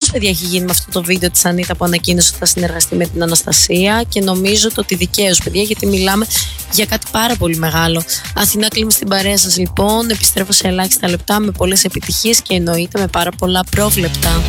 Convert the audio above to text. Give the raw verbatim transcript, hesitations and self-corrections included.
ακριβώς, παιδιά, έχει γίνει με αυτό το βίντεο της Ανίτα που ανακοίνωσε ότι θα συνεργαστεί με την Αναστασία, και νομίζω το ότι δικαίως, παιδιά, γιατί μιλάμε για κάτι πάρα πολύ μεγάλο. Αθηνά Κλίμη στην παρέα σας, λοιπόν. Επιστρέφω σε ελάχιστα λεπτά με πολλές επιτυχίες και εννοείται με πάρα πολλά πρόβλεπτα.